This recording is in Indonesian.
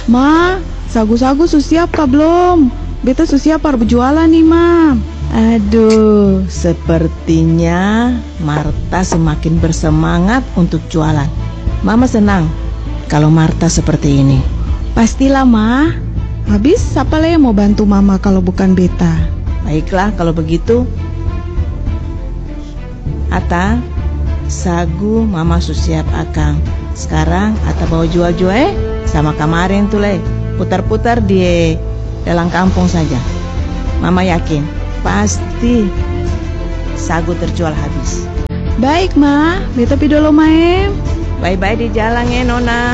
Ma, sagu-sagu susiap kah belum? Beta susiap par berjualan nih, Ma. Aduh, sepertinya Marta semakin bersemangat untuk jualan. Mama senang kalau Marta seperti ini. Pastilah, Ma. Habis siapa lah yang mau bantu Mama kalau bukan beta? Baiklah kalau begitu. Ata, sagu Mama susiap akang. Sekarang Ata bawa jual-jual sama kemarin tuh le. Putar-putar di dalam kampung saja. Mama yakin pasti sagu terjual habis. Baik, Ma. Beta pi dulu, Ma. Bye-bye di jalan ya Nona.